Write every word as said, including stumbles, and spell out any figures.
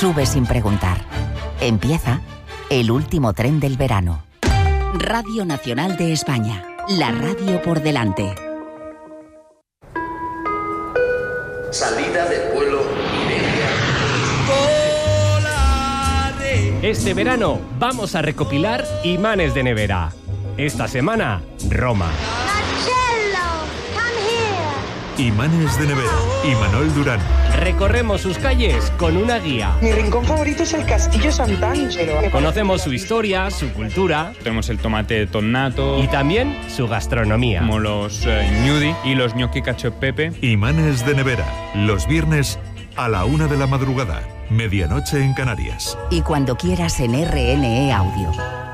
sube sin preguntar. Empieza el último tren del verano. Radio Nacional de España, la radio por delante. Salida del vuelo Iberia. Este verano vamos a recopilar imanes de nevera. Esta semana, Roma. Imanes de nevera, Imanol Durán. Recorremos sus calles con una guía. Mi rincón favorito es el Castillo Sant'Angelo. Conocemos su historia, su cultura. Tenemos el tomate tonnato. Y también su gastronomía. Como los eh, gnudi y los gnocchi cacio e pepe. Imanes de nevera, los viernes a la una de la madrugada, medianoche en Canarias. Y cuando quieras en R N E Audio.